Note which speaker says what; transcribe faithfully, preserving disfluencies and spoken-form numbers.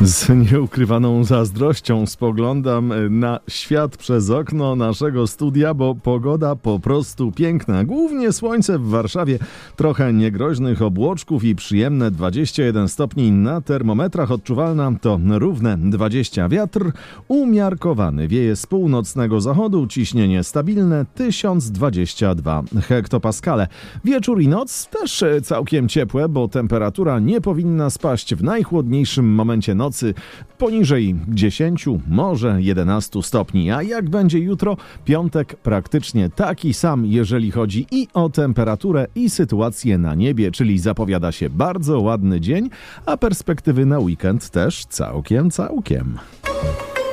Speaker 1: Z nieukrywaną zazdrością spoglądam na świat przez okno naszego studia, bo pogoda po prostu piękna. Głównie słońce w Warszawie, trochę niegroźnych obłoczków i przyjemne dwadzieścia jeden stopni na termometrach. Odczuwalna to równe dwadzieścia. Wiatr umiarkowany, wieje z północnego zachodu, ciśnienie stabilne tysiąc dwadzieścia dwa hektopaskale. Wieczór i noc też całkiem ciepłe, bo temperatura nie powinna spaść w najchłodniejszym momencie nocy poniżej dziesięć, może jedenaście stopni. A jak będzie jutro? Piątek praktycznie taki sam, jeżeli chodzi i o temperaturę, i sytuację na niebie, czyli zapowiada się bardzo ładny dzień, a perspektywy na weekend też całkiem, całkiem.